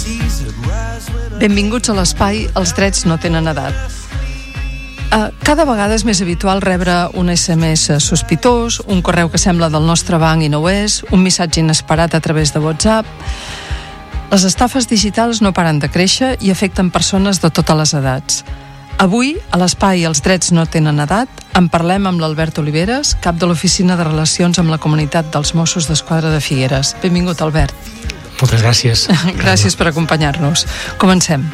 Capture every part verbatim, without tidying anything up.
Benvinguts a l'espai Els drets no tenen edat. Uh, cada vegada és més habitual rebre un esse eme esse sospitós, un correu que sembla del nostre banc i no ho és, un missatge inesperat a través de WhatsApp. Les estafes digitals no paren de créixer i afecten persones de totes les edats. Avui, a l'espai Els drets no tenen edat, en parlem amb l'Albert Oliveres, cap de l'Oficina de Relacions amb la Comunitat dels Mossos d'Esquadra de Figueres. Benvingut, Albert. Moltes gràcies. Gràcies per acompanyar-nos. Comencem.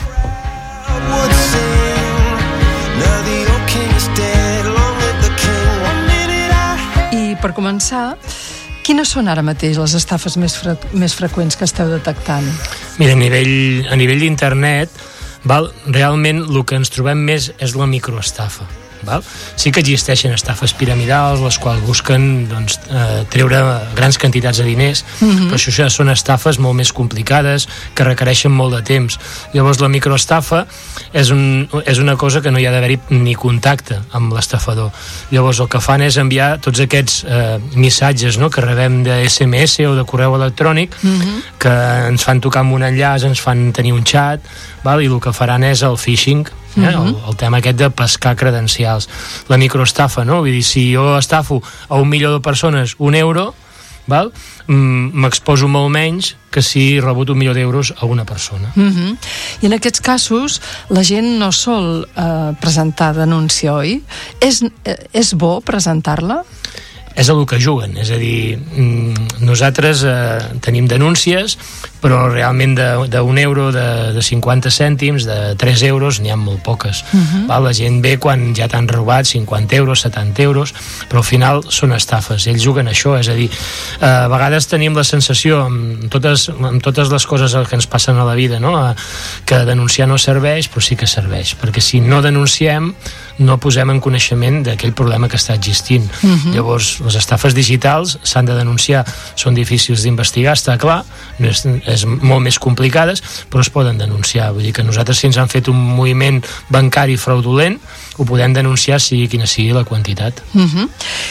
I per començar, quines són ara mateix les estafes més, fre més freqüents que esteu detectant? Mira, a nivell, a nivell d'internet, val, realment el que ens trobem més és la microestafa. Val? Sí que existeixen estafes piramidals, les quals busquen doncs, eh, treure grans quantitats de diners, uh-huh. però això ja són estafes molt més complicades, que requereixen molt de temps. Llavors la microestafa és, un, és una cosa que no hi ha d'haver-hi ni contacte amb l'estafador. Llavors el que fan és enviar tots aquests eh, missatges, no?, que rebem de esse eme esse o de correu electrònic, uh-huh. que ens fan tocar amb un enllaç, ens fan tenir un xat, val? I el que faran és el phishing, eh? uh-huh. el, el tema aquest de pescar credencials. La microestafa, no? Vull dir, si jo estafo a un milió de persones un euro, val? M'exposo molt menys que si rebut un milió d'euros a una persona. Uh-huh. I en aquests casos la gent no sol eh, presentar denúncia, oi? És, eh, és bo presentar-la? És el que juguen, és a dir, nosaltres eh, tenim denúncies, però realment d'un euro, de, de cinquanta cèntims, de tres euros, n'hi ha molt poques. Uh-huh. Val? La gent ve quan ja t'han robat cinquanta euros, setanta euros, però al final són estafes, ells juguen això, és a dir, eh, a vegades tenim la sensació, amb totes, amb totes les coses que ens passen a la vida, no?, que denunciar no serveix, però sí que serveix, perquè si no denunciem, no posem en coneixement d'aquell problema que està existint. Uh-huh. Llavors, les estafes digitals s'han de denunciar, són difícils d'investigar, està clar, no és, és molt més complicades, però es poden denunciar. Vull dir que nosaltres, si ens han fet un moviment bancari fraudulent, ho podem denunciar sigui quina sigui la quantitat. Uh-huh.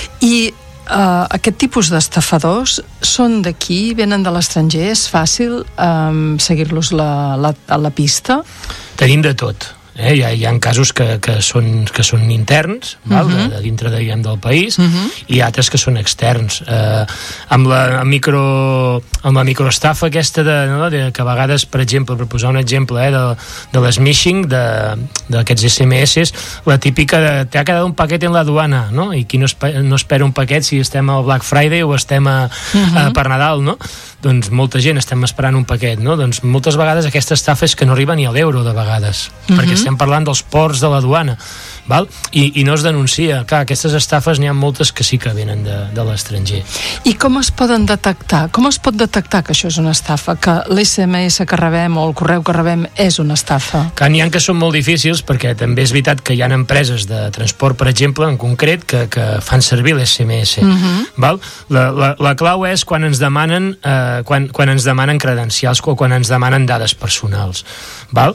I uh, aquest tipus d'estafadors són d'aquí, venen de l'estranger, és fàcil um, seguir-los la, la, a la pista? Tenim de tot. Eh, hi, ha, hi ha casos que, que, són, que són interns, val? Uh-huh. de, de dintre de, diguem, del país, uh-huh. i altres que són externs. Eh, amb, la, amb, micro, amb la microestafa aquesta de, no, de, que a vegades, per exemple, per posar un exemple eh, de, de l'smishing, d'aquests esse eme esse, la típica de t'ha quedat un paquet en la aduana, no? I qui no, espe, no espera un paquet si estem al Black Friday o estem a, uh-huh. a, per Nadal, no? Doncs molta gent estem esperant un paquet, no? Doncs moltes vegades aquesta estafa és que no arriba ni a l'euro de vegades, uh-huh. perquè estem parlant dels ports de la duana, val? I, i no es denuncia. Clar, aquestes estafes n'hi ha moltes que sí que venen de, de l'estranger. I com es poden detectar? Com es pot detectar que això és una estafa? Que l'esse eme esse que rebem o el correu que rebem és una estafa? Clar, n'hi ha que són molt difícils, perquè també és veritat que hi ha empreses de transport, per exemple, en concret, que, que fan servir l'esse eme esse. Uh-huh. Val? La, la, la clau és quan ens demanen eh, quan, quan ens demanen credencials o quan ens demanen dades personals. Val?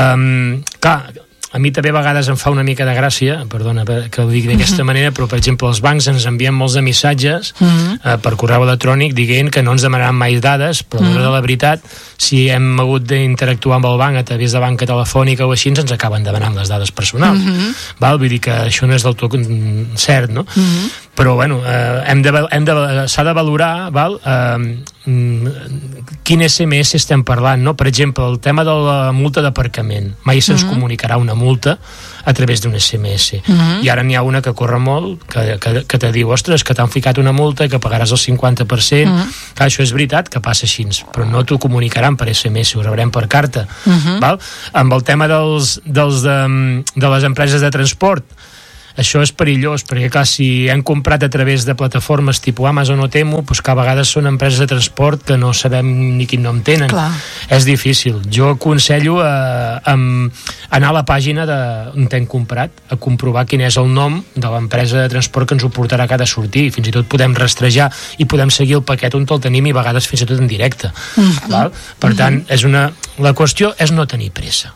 Um, clar, a mi també a vegades em fa una mica de gràcia, perdona que ho digui d'aquesta uh-huh. manera, però per exemple els bancs ens envien molts de missatges uh-huh. eh, per correu electrònic dient que no ens demanaran mai dades, però uh-huh. de la veritat, si hem hagut d'interactuar amb el banc a través de banca telefònica o així, ens acaben demanant les dades personals. Uh-huh. Val? Vull dir que això no és del tot cert, no? Uh-huh. Però bueno, eh, hem de, hem de, s'ha de valorar, val? Eh, quin esse eme esse estem parlant, no? Per exemple, el tema de la multa d'aparcament, mai se'ns uh-huh. comunicarà una multa a través d'un esse eme esse. Uh-huh. I ara n'hi ha una que corre molt, que, que, que te diu, ostres, que t'han ficat una multa, que pagaràs el cinquanta per cent. Uh-huh. Clar, això és veritat que passa així, però no t'ho comunicaran per esse eme esse, ho rebrem per carta. Uh-huh. Val? Amb el tema dels, dels de, de les empreses de transport, això és perillós, perquè clar, si hem comprat a través de plataformes tipus Amazon o Temu, doncs que a vegades són empreses de transport que no sabem ni quin nom tenen. Clar. És difícil. Jo aconsello a, a anar a la pàgina de, on t'hem comprat, a comprovar quin és el nom de l'empresa de transport que ens ho portarà cada sortir, i fins i tot podem rastrejar i podem seguir el paquet on el tenim, i a vegades fins i tot en directe. Mm-hmm. Val? Per tant, és una, la qüestió és no tenir pressa.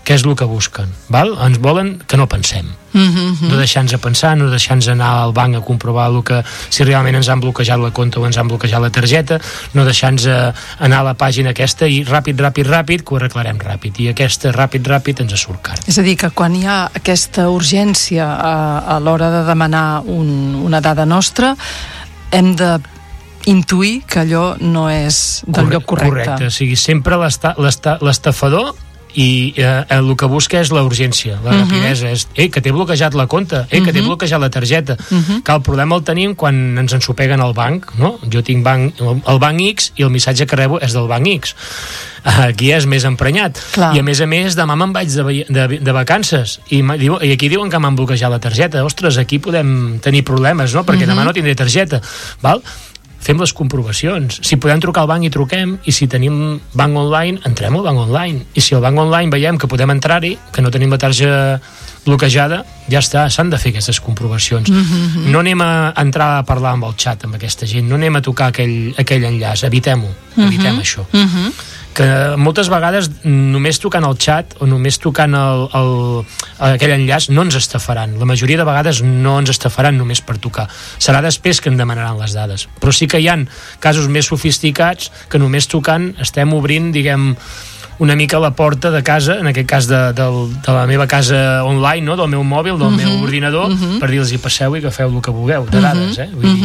què és el que busquen, val? Ens volen que no pensem, mm-hmm. no deixar-nos a pensar, no deixar-nos anar al banc a comprovar el que, si realment ens han bloquejat la compte o ens han bloquejat la targeta, no deixar-nos anar a la pàgina aquesta i ràpid, ràpid, ràpid, que ho arreglarem ràpid, i aquesta ràpid, ràpid ens surt car. És a dir, que quan hi ha aquesta urgència a, a l'hora de demanar un, una dada nostra, hem de intuir que allò no és del lloc correcte. Correcte, o sigui, sempre l'esta, l'esta, l'estafador i eh, el que busca és la urgència, la uh-huh. rapidesa, és eh, que t'he bloquejat la compte, eh, que t'he uh-huh. bloquejat la targeta, uh-huh. que el problema el tenim quan ens ensopeguen al banc, no? Jo tinc banc, el banc X i el missatge que rebo és del banc X. Aquí és més emprenyat. Clar. I a més a més demà me'n vaig de, de, de vacances i, i aquí diuen que m'han bloquejat la targeta. Ostres, aquí podem tenir problemes, no? Perquè uh-huh. demà no tindré targeta, val? Fem les comprovacions. Si podem trucar al banc i truquem, i si tenim banc online, entrem al banc online. I si al banc online veiem que podem entrar-hi, que no tenim la targeta bloquejada, ja està, s'han de fer aquestes comprovacions. Mm-hmm. No anem a entrar a parlar amb el xat amb aquesta gent, no anem a tocar aquell, aquell enllaç, evitem-ho, mm-hmm. evitem això. Mm-hmm. Que moltes vegades només tocant el xat o només tocant el, el, aquell enllaç no ens estafaran. La majoria de vegades no ens estafaran només per tocar. Serà després que en demanaran les dades. Però sí que hi ha casos més sofisticats que només tocant estem obrint, diguem, una mica la porta de casa, en aquest cas de, de, de la meva casa online, no? Del meu mòbil, del uh-huh. meu ordinador, uh-huh. per dir-los passeu i agafeu el que vulgueu, de dades, eh? Vull dir...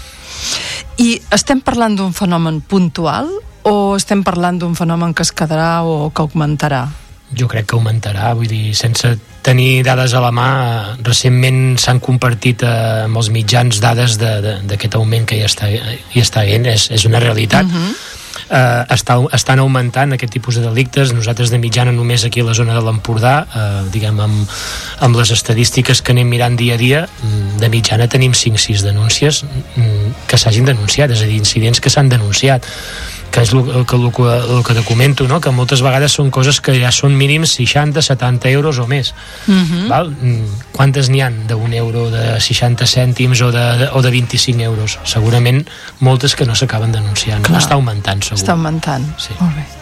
uh-huh. I estem parlant d'un fenomen puntual o estem parlant d'un fenomen que es quedarà o que augmentarà? Jo crec que augmentarà, vull dir, sense tenir dades a la mà, recentment s'han compartit eh, amb els mitjans dades d'aquest augment que ja està, ja està havent, és, és una realitat. Uh-huh. Uh, està, estan augmentant aquest tipus de delictes. Nosaltres de mitjana només aquí a la zona de l'Empordà, uh, diguem amb, amb les estadístiques que anem mirant dia a dia, de mitjana tenim cinc sis denúncies que s'hagin denunciat, és a dir, incidents que s'han denunciat, que és el que, el, el que te comento, no? Que moltes vegades són coses que ja són mínims seixanta, setanta euros o més. Uh-huh. Val? Quantes n'hi ha d'un euro, de seixanta cèntims o de, de, o de vint-i-cinc euros? Segurament moltes que no s'acaben denunciant. Clar. Està augmentant, segur. Està augmentant, sí. Molt bé.